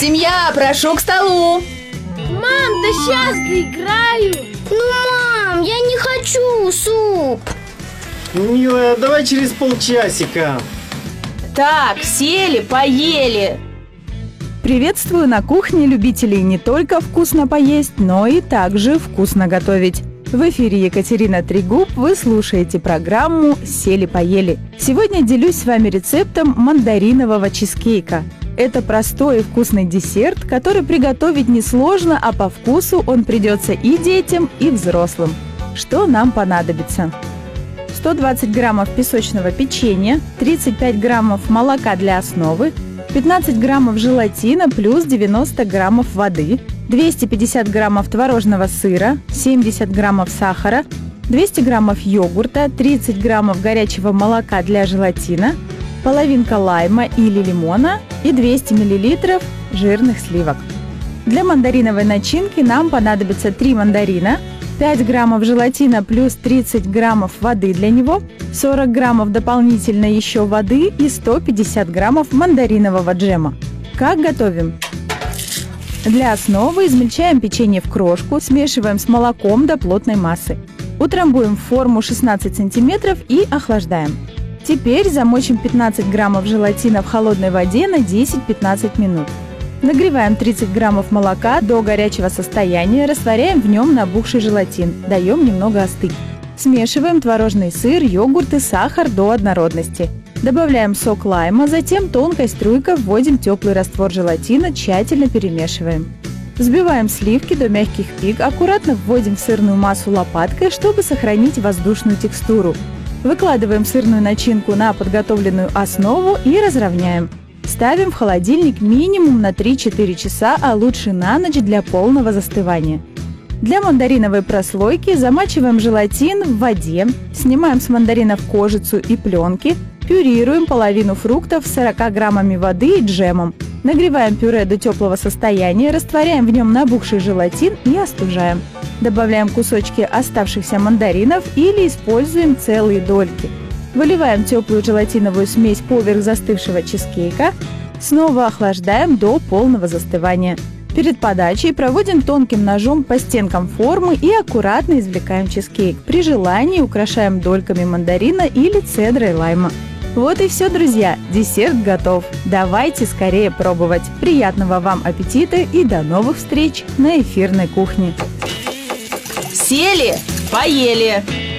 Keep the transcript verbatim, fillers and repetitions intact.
Семья, прошу к столу. Мам, да сейчас доиграю. Ну, мам, я не хочу суп. Милая, давай через полчасика. Так, сели, поели. Приветствую на кухне любителей не только вкусно поесть, но и также вкусно готовить. В эфире Екатерина Трегуб, вы слушаете программу «Сели-поели». Сегодня делюсь с вами рецептом мандаринового чизкейка. Это простой и вкусный десерт, который приготовить несложно, а по вкусу он придется и детям, и взрослым. Что нам понадобится? сто двадцать граммов песочного печенья, тридцать пять граммов молока для основы, пятнадцать граммов желатина плюс девяносто граммов воды, двести пятьдесят граммов творожного сыра, семьдесят граммов сахара, двести граммов йогурта, тридцать граммов горячего молока для желатина, половинка лайма или лимона и двести миллилитров жирных сливок. Для мандариновой начинки нам понадобится три мандарина, пять граммов желатина плюс тридцать граммов воды для него, сорок граммов дополнительно еще воды и сто пятьдесят граммов мандаринового джема. Как готовим? Для основы измельчаем печенье в крошку, смешиваем с молоком до плотной массы. Утрамбуем в форму шестнадцать сантиметров и охлаждаем. Теперь замочим пятнадцать граммов желатина в холодной воде на десять-пятнадцать минут. Нагреваем тридцать граммов молока до горячего состояния, растворяем в нем набухший желатин, даем немного остыть. Смешиваем творожный сыр, йогурт и сахар до однородности. Добавляем сок лайма, затем тонкой струйкой вводим теплый раствор желатина, тщательно перемешиваем. Взбиваем сливки до мягких пик, аккуратно вводим в сырную массу лопаткой, чтобы сохранить воздушную текстуру. Выкладываем сырную начинку на подготовленную основу и разровняем. Ставим в холодильник минимум на три-четыре часа, а лучше на ночь для полного застывания. Для мандариновой прослойки замачиваем желатин в воде, снимаем с мандаринов кожицу и пленки, пюрируем половину фруктов с сорока граммами воды и джемом. Нагреваем пюре до теплого состояния, растворяем в нем набухший желатин и остужаем. Добавляем кусочки оставшихся мандаринов или используем целые дольки. Выливаем теплую желатиновую смесь поверх застывшего чизкейка. Снова охлаждаем до полного застывания. Перед подачей проводим тонким ножом по стенкам формы и аккуратно извлекаем чизкейк. При желании украшаем дольками мандарина или цедрой лайма. Вот и все, друзья, десерт готов. Давайте скорее пробовать. Приятного вам аппетита и до новых встреч на эфирной кухне. Сели, поели.